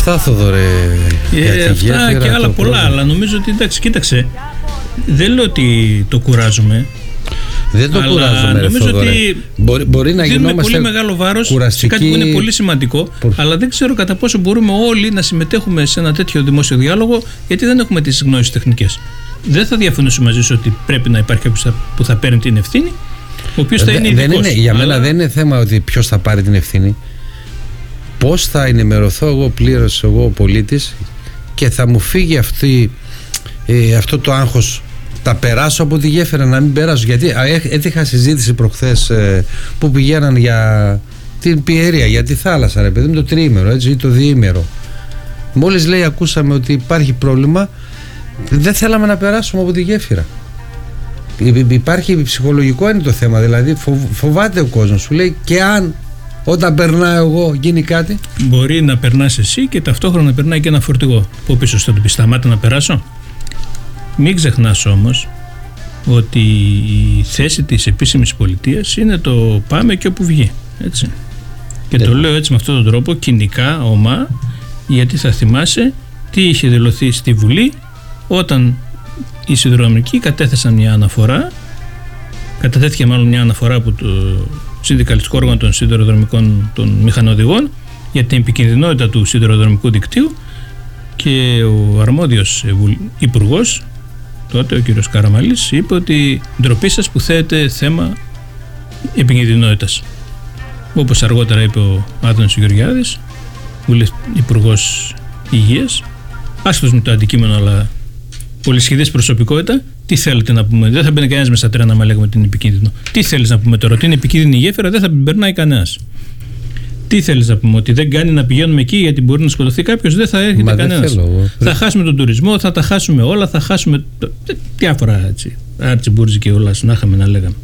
Αυτά, Θοδωρέ. Αυτά και άλλα πολλά. Αλλά νομίζω ότι εντάξει, κοίταξε. Δεν λέω ότι το κουράζουμε. Δεν το κουράζουμε. Νομίζω ότι μπορεί να δίνουμε πολύ μεγάλο βάρος σε κάτι που είναι πολύ σημαντικό. Αλλά δεν ξέρω κατά πόσο μπορούμε όλοι να συμμετέχουμε σε ένα τέτοιο δημόσιο διάλογο, γιατί δεν έχουμε τις γνώσεις τεχνικές. Δεν θα διαφωνήσω μαζί σου ότι πρέπει να υπάρχει κάποιος που θα παίρνει την ευθύνη, ο οποίος θα είναι ειδικός. Για μένα δεν είναι θέμα ότι ποιος θα πάρει την ευθύνη. Πώς θα ενημερωθώ εγώ πλήρως, εγώ ο πολίτης, και θα μου φύγει αυτό το άγχος. Τα περάσω από τη γέφυρα, να μην περάσω. Γιατί έτυχα συζήτηση προχθές που πηγαίναν για την Πιέρια, για τη θάλασσα, ρε παιδί μου, το τριήμερο, έτσι, ή το διήμερο. Μόλις λέει ακούσαμε ότι υπάρχει πρόβλημα, δεν θέλαμε να περάσουμε από τη γέφυρα. Υπάρχει ψυχολογικό είναι το θέμα, δηλαδή φοβάται ο κόσμος, σου λέει, και αν όταν περνάω εγώ γίνει κάτι. Μπορεί να περνάς εσύ και ταυτόχρονα να περνάει και ένα φορτηγό. Που πίσω στο του πει σταμάτα να περάσω. Μην ξεχνάς όμως ότι η θέση της επίσημης πολιτείας είναι το πάμε και όπου βγει, έτσι. Και το λέω έτσι με αυτόν τον τρόπο, κοινικά, ομά, γιατί θα θυμάσαι τι είχε δηλωθεί στη Βουλή όταν οι σιδηροδρομικοί κατέθεσαν μια αναφορά, καταθέθηκε μάλλον μια αναφορά από το συνδικαλιστικό όργανο των σιδηροδρομικών των μηχανοδηγών για την επικινδυνότητα του σιδηροδρομικού δικτύου, και ο αρμόδιος υπουργός τότε, ο κύριος Καραμαλής, είπε ότι ντροπή σας που θέτετε θέμα επικινδυνότητας. Όπως αργότερα είπε ο Άδωνης Γεωργιάδης, υπουργός υγείας, άσχετος με το αντικείμενο, αλλά πολυσχηδής προσωπικότητα. Τι θέλετε να πούμε? Δεν θα μπαίνει κανένας μέσα τρένα άμα λέγουμε ότι είναι επικίνδυνο. Τι θέλεις να πούμε τώρα? Ότι είναι επικίνδυνη η γέφυρα, δεν θα περνάει κανένας. Τι θέλεις να πούμε? Ότι δεν κάνει να πηγαίνουμε εκεί γιατί μπορεί να σκοτωθεί κάποιος? Δεν θα έρχεται κανένας. Θα χάσουμε τον τουρισμό, θα τα χάσουμε όλα, θα χάσουμε διάφορα έτσι. Άρτσιμπούρτζι και όλα να είχαμε να λέγαμε.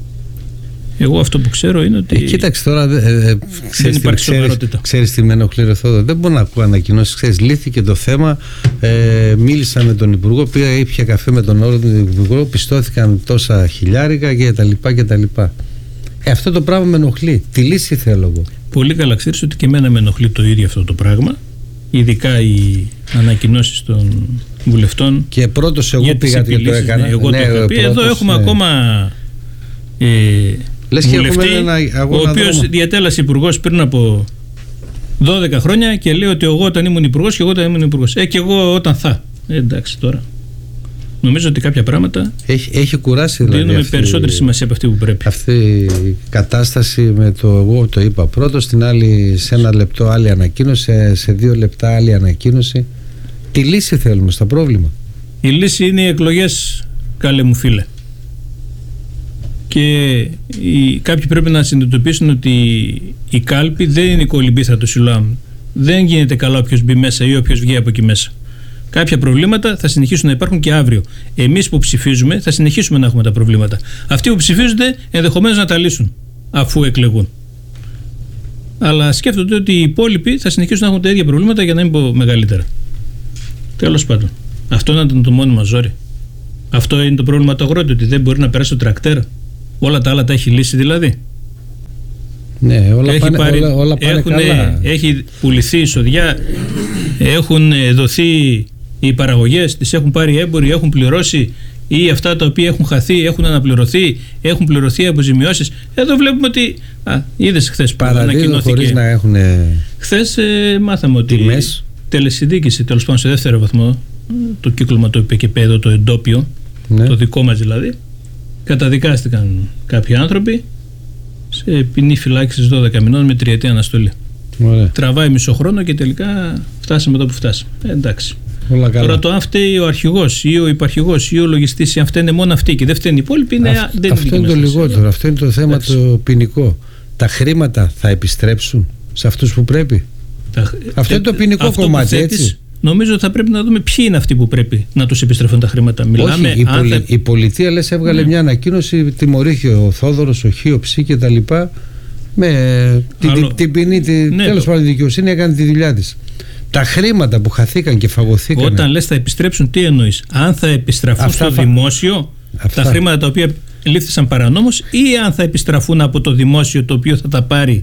Εγώ αυτό που ξέρω είναι ότι. Κοίταξε τώρα. Δεν υπάρχει σοβαρότητα. Ξέρεις τι με ενοχλεί, Θόδωρο? Δεν μπορώ να ακούω ανακοινώσεις. Ξέρεις, λύθηκε το θέμα. Μίλησα με τον Υπουργό, πήγα, ήπια καφέ με τον Υπουργό, πιστώθηκαν τόσα χιλιάρικα κτλ. Αυτό το πράγμα με ενοχλεί. Τη λύση θέλω εγώ. Πολύ καλά ξέρεις ότι και εμένα με ενοχλεί το ίδιο αυτό το πράγμα. Ειδικά οι ανακοινώσεις των βουλευτών. Και πρώτος εγώ πήγα και το έκανα. Εγώ το είχα πει. Εδώ έχουμε ακόμα βουλευτή, ο οποίος διατέλεσε υπουργός πριν από 12 χρόνια και λέει ότι εγώ όταν ήμουν υπουργός και εγώ όταν ήμουν υπουργός. Και εγώ όταν θα. Εντάξει τώρα. Νομίζω ότι κάποια πράγματα έχει κουράσει, δηλαδή, δίνουμε περισσότερη σημασία από αυτή που πρέπει. Αυτή η κατάσταση με το εγώ το είπα πρώτο, στην άλλη σε 1 λεπτό άλλη ανακοίνωση, σε 2 λεπτά άλλη ανακοίνωση. Τι λύση θέλουμε στο πρόβλημα? Η λύση είναι οι εκλογές, καλέ μου φίλε. Και κάποιοι πρέπει να συνειδητοποιήσουν ότι η κάλπη δεν είναι η κολυμπήθρα του Σιλοάμ. Δεν γίνεται καλά όποιος μπει μέσα ή όποιος βγει από εκεί μέσα. Κάποια προβλήματα θα συνεχίσουν να υπάρχουν και αύριο. Εμείς που ψηφίζουμε θα συνεχίσουμε να έχουμε τα προβλήματα. Αυτοί που ψηφίζονται ενδεχομένως να τα λύσουν αφού εκλεγούν. Αλλά σκέφτονται ότι οι υπόλοιποι θα συνεχίσουν να έχουν τα ίδια προβλήματα, για να μην πω μεγαλύτερα. Τέλος πάντων. Αυτό είναι το μόνο μας ζόρι. Αυτό είναι το πρόβλημα του αγρότη, ότι δεν μπορεί να περάσει το τρακτέρ. Όλα τα άλλα τα έχει λύσει δηλαδή. Ναι, όλα πάνε καλά. Έχει πουληθεί η εισοδιά, έχουν δοθεί οι παραγωγές, τις έχουν πάρει έμποροι, έχουν πληρώσει, ή αυτά τα οποία έχουν χαθεί έχουν αναπληρωθεί, έχουν πληρωθεί αποζημιώσεις. Εδώ βλέπουμε ότι. Είδες χθες που ανακοινώθηκε. Χωρίς να έχουν. Χθες μάθαμε ότι τιμές. Τελεσυνδίκηση, τέλος πάντων σε δεύτερο βαθμό, το κύκλωμα το επικεπέδο, το εντόπιο, ναι, το δικό μας δηλαδή, καταδικάστηκαν κάποιοι άνθρωποι σε ποινή φυλάκισης 12 μηνών με 3ετή αναστολή. Ωραία. Τραβάει μισό χρόνο και τελικά φτάσαμε εδώ που φτάσαμε. Εντάξει. Τώρα το αν φταίει ο αρχηγός ή ο υπαρχηγός ή ο λογιστής, αν φταίνε μόνο αυτοί και δεν φταίνουν οι υπόλοιποι, αυτό είναι το λιγότερο. Αυτό είναι το θέμα. Εντάξει. Το ποινικό. Τα χρήματα θα επιστρέψουν σε αυτούς που πρέπει. Αυτό είναι το ποινικό κομμάτι, έτσι. Νομίζω ότι θα πρέπει να δούμε ποιοι είναι αυτοί που πρέπει να τους επιστρέφουν τα χρήματα. Μιλάμε. Όχι, η πολιτεία, λες, έβγαλε μια ανακοίνωση, τιμωρήθηκε ο Θόδωρος, ο Χ, ο Ψ και τα λοιπά, με την ποινή. Τέλος πάντων, η δικαιοσύνη έκανε τη δουλειά της. Τα χρήματα που χαθήκαν και φαγωθήκαν. Όταν λες θα επιστρέψουν, τι εννοείς? Αν θα επιστραφούν στο δημόσιο τα χρήματα τα οποία λήφθησαν παρανόμως, ή αν θα επιστραφούν από το δημόσιο το οποίο θα τα πάρει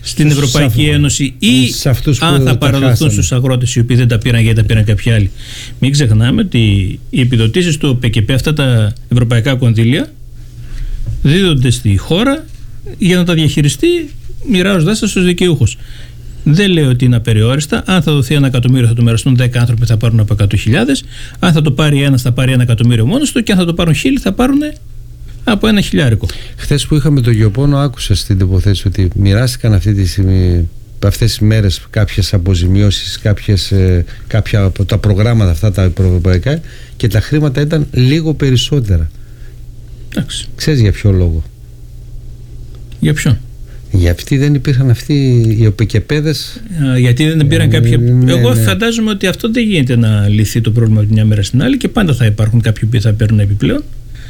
στην Ευρωπαϊκή Ένωση ή αν θα παραδοθούν στους αγρότες οι οποίοι δεν τα πήραν γιατί τα πήραν κάποιοι άλλοι. Μην ξεχνάμε ότι οι επιδοτήσεις του ΠΚΠ, αυτά τα ευρωπαϊκά κονδύλια, δίδονται στη χώρα για να τα διαχειριστεί, μοιράζοντας τα στους δικαιούχους. Δεν λέω ότι είναι απεριόριστα. Αν θα δοθεί 1 εκατομμύριο, θα το μοιραστούν 10 άνθρωποι, θα πάρουν από 100.000. Αν θα το πάρει ένας, θα πάρει 1 εκατομμύριο μόνος του. Και αν θα το πάρουν 1.000, θα πάρουν από 1.000. Χθες που είχαμε το Γεωπόνο, άκουσα στην τοποθέτηση ότι μοιράστηκαν αυτή τη στιγμή, αυτές τις μέρες, κάποιες αποζημιώσεις, κάποια από τα προγράμματα αυτά τα ευρωπαϊκά, και τα χρήματα ήταν λίγο περισσότερα. Εντάξει. Ξέρεις για ποιο λόγο? Για ποιον? Γιατί δεν υπήρχαν αυτοί οι οπικεπέδες. Γιατί δεν πήραν κάποια. Εγώ φαντάζομαι ότι αυτό δεν γίνεται να λυθεί το πρόβλημα από τη μια μέρα στην άλλη και πάντα θα υπάρχουν κάποιοι που θα παίρνουν επιπλέον.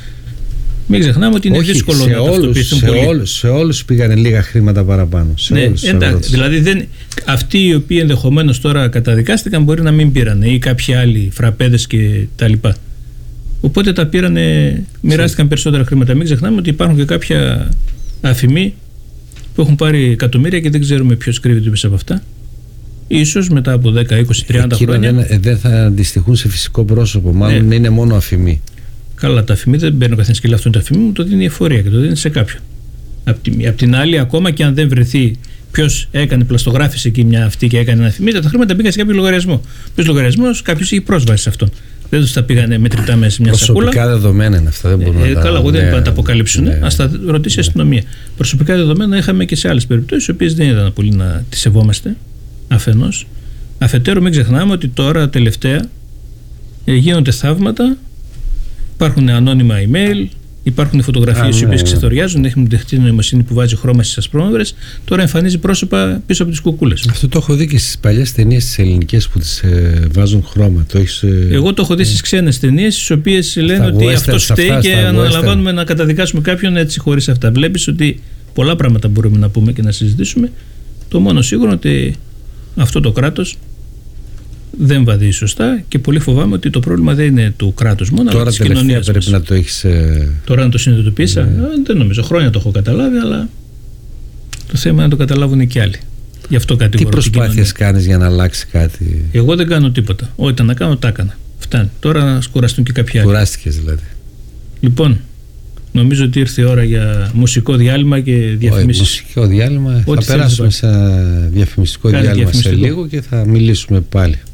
Μην ξεχνάμε ότι είναι δύσκολο να ταυτοποιηθούν πολύ. Σε όλους πήγανε λίγα χρήματα παραπάνω. Εντάξει. Δηλαδή αυτοί οι οποίοι ενδεχομένως τώρα καταδικάστηκαν μπορεί να μην πήραν ή κάποιοι άλλοι φραπέδες και τα λοιπά. Οπότε τα πήρανε, μοιράστηκαν περισσότερα χρήματα. Μην ξεχνάμε ότι υπάρχουν και κάποια αφημοί που έχουν πάρει εκατομμύρια και δεν ξέρουμε ποιος κρύβεται πίσω από αυτά. Ίσως μετά από 10, 20, 30 χρόνια. Δεν θα αντιστοιχούν σε φυσικό πρόσωπο. Μάλλον είναι μόνο αφημοί. Καλά, τα αφημοί δεν παίρνει ο καθένας και λέει αυτό είναι το αφημί μου, το δίνει η εφορία και το δίνει σε κάποιον. Απ' την άλλη, ακόμα και αν δεν βρεθεί ποιος έκανε, πλαστογράφησε εκεί μια αυτή και έκανε ένα αφημί, τα χρήματα πήγαν σε κάποιο λογαριασμό. Ποιος λογαριασμός, κάποιος έχει πρόσβαση σε αυτόν. Δεν τους τα πήγανε μετρητά μέσα σε μια σακούλα. Προσωπικά δεδομένα είναι αυτά, δεν μπορούν να τα... Καλά, εγώ δεν είπα να τα αποκαλύψουν. Ας τα ρωτήσει η αστυνομία. Προσωπικά δεδομένα είχαμε και σε άλλες περιπτώσεις, οι οποίες δεν ήταν πολύ να τις σεβόμαστε. Αφενός. Αφετέρου, μην ξεχνάμε ότι τώρα τελευταία γίνονται θαύματα. Υπάρχουν ανώνυμα email, υπάρχουν φωτογραφίες οι οποίες ξεθοριάζουν, έχουν τεχνητή νοημοσύνη που βάζει χρώμα στις ασπρόμαυρες. Τώρα εμφανίζει πρόσωπα πίσω από τις κουκούλες. Αυτό το έχω δει και στις παλιές ταινίες τις ελληνικές που τις βάζουν χρώμα. Εγώ το έχω δει στις ξένες ταινίες, στις οποίες λένε ότι αυτό φταίει και αναλαμβάνουμε να καταδικάσουμε κάποιον έτσι χωρίς αυτά. Βλέπεις ότι πολλά πράγματα μπορούμε να πούμε και να συζητήσουμε. Το μόνο σίγουρο είναι ότι αυτό το κράτος δεν βαδίζει σωστά και πολύ φοβάμαι ότι το πρόβλημα δεν είναι του κράτους μόνο, αλλά της κοινωνίας πρέπει να το έχεις... Τώρα να το συνειδητοποίησα, δεν νομίζω. Χρόνια το έχω καταλάβει, αλλά το θέμα είναι να το καταλάβουν και άλλοι. Γι' αυτό κατηγορώ. Τι προσπάθειες κάνεις για να αλλάξει κάτι? Εγώ δεν κάνω τίποτα. Ό,τι να κάνω, τα έκανα. Φτάνει. Τώρα να σκουραστούν και κάποιοι άλλοι. Κουράστηκες δηλαδή? Λοιπόν, νομίζω ότι ήρθε η ώρα για μουσικό διάλειμμα και διαφημίσεις. Μουσικό διάλειμμα. Θα περάσουμε σε διαφημιστικό διάλειμμα σε λίγο και θα μιλήσουμε πάλι.